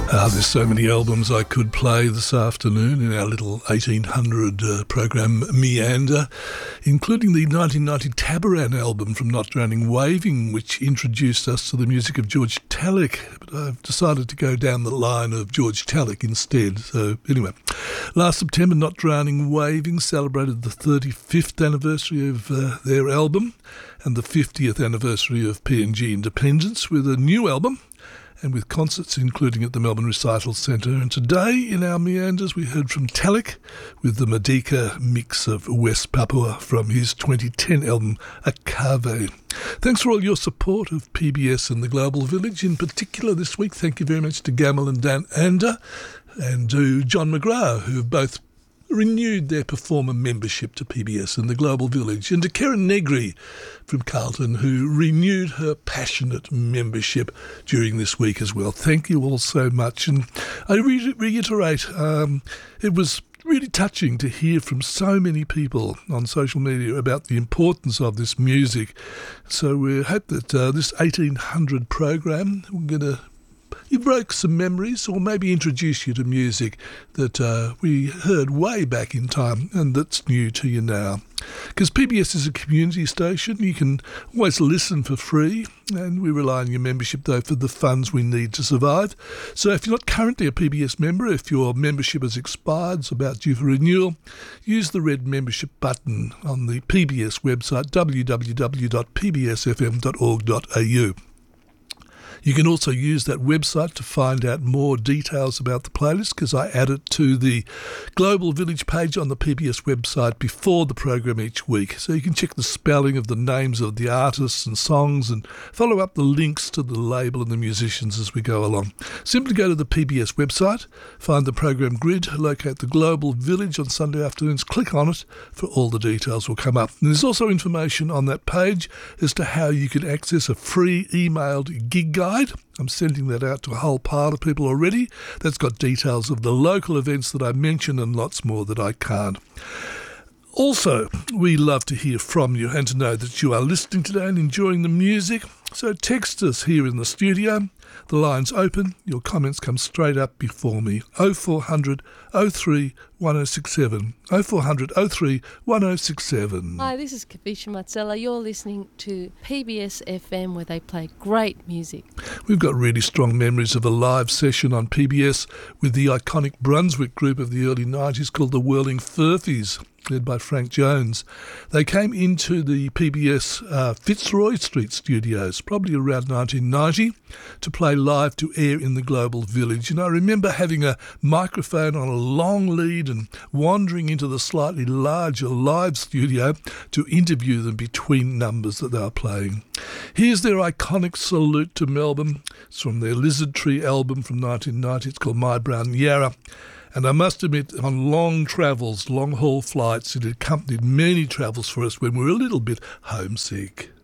There's so many albums I could play this afternoon in our little 1800 program Meander, including the 1990 Tabaran album from Not Drowning Waving, which introduced us to the music of George Talek. But I've decided to go down the line of George Talek instead. So anyway, last September, Not Drowning Waving celebrated the 35th anniversary of their album and the 50th anniversary of PNG independence with a new album, and with concerts including at the Melbourne Recital Centre. And today in our Meanders we heard from Talek with the Madika mix of West Papua from his 2010 album Akave. Thanks for all your support of PBS and the Global Village. In particular this week, thank you very much to Gamal and Dan Ander and to John McGrath, who have both renewed their performer membership to PBS and the Global Village, and to Karen Negri from Carlton, who renewed her passionate membership during this week as well. Thank you all so much. And I reiterate, it was really touching to hear from so many people on social media about the importance of this music. So we hope that this 1800 program, we're going to evoke some memories or maybe introduce you to music that we heard way back in time and that's new to you now. Because PBS is a community station, you can always listen for free, and we rely on your membership though for the funds we need to survive. So if you're not currently a PBS member, if your membership has expired, it's about due for renewal, use the red membership button on the PBS website www.pbsfm.org.au. You can also use that website to find out more details about the playlist, because I add it to the Global Village page on the PBS website before the program each week. So you can check the spelling of the names of the artists and songs and follow up the links to the label and the musicians as we go along. Simply go to the PBS website, find the program grid, locate the Global Village on Sunday afternoons, click on it for all the details will come up. And there's also information on that page as to how you can access a free emailed gig guide. I'm sending that out to a whole pile of people already. That's got details of the local events that I mentioned and lots more that I can't. Also, we love to hear from you and to know that you are listening today and enjoying the music. So text us here in the studio. The line's open. Your comments come straight up before me. 0400 03 1067. 0400 03 1067. Hi, this is Kavisha Matsela. You're listening to PBS FM, where they play great music. We've got really strong memories of a live session on PBS with the iconic Brunswick group of the early 90s called the Whirling Furfies, led by Frank Jones. They came into the PBS Fitzroy Street studios probably around 1990 to play live to air in the Global Village. And I remember having a microphone on a long lead and wandering into the slightly larger live studio to interview them between numbers that they were playing. Here's their iconic salute to Melbourne. It's from their Lizard Tree album from 1990. It's called My Brown Yarra. And I must admit, on long travels, long-haul flights, it accompanied many travels for us when we were a little bit homesick.